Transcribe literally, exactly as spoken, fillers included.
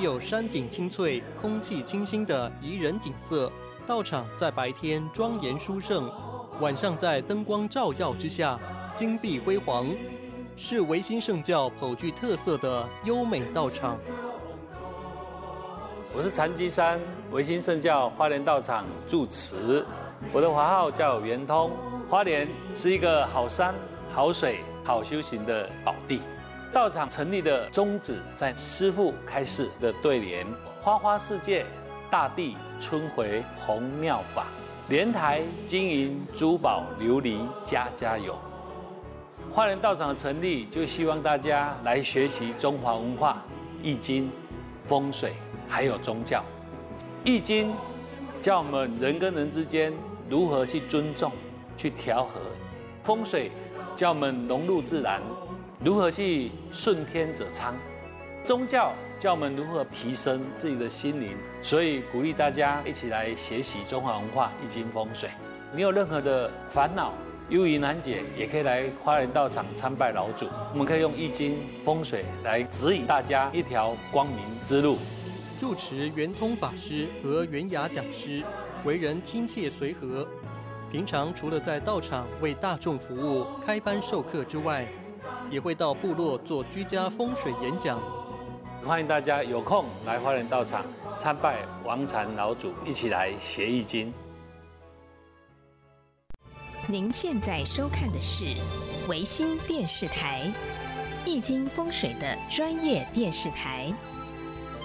有山景清翠、空气清新的宜人景色。道场在白天庄严殊胜，晚上在灯光照耀之下，金碧辉煌，是维新圣教颇具特色的优美道场。 我是禅机山维新圣教花莲道场住持，我的华号叫圆通。花莲是一个好山、好水、好修行的宝地。道场成立的宗旨在师父开示的对联：花花世界，大地春回红妙法，莲台金银珠宝琉璃家家有。花莲道场的成立，就希望大家来学习中华文化、易经、风水，还有宗教。易经教我们人跟人之间如何去尊重、去调和；风水教我们融入自然，如何去顺天者昌；宗教教我们如何提升自己的心灵。所以鼓励大家一起来学习中华文化、易经、风水。你有任何的烦恼、忧疑难解，也可以来花莲道场参拜老祖。我们可以用易经、风水来指引大家一条光明之路。 住持圆通法师和圆雅讲师为人亲切随和，平常除了在道场为大众服务、开班授课之外，也会到部落做居家风水演讲。 欢迎大家有空来花莲道场参拜王禅老祖，一起来学易经。 您现在收看的是维新电视台，易经风水的专业电视台。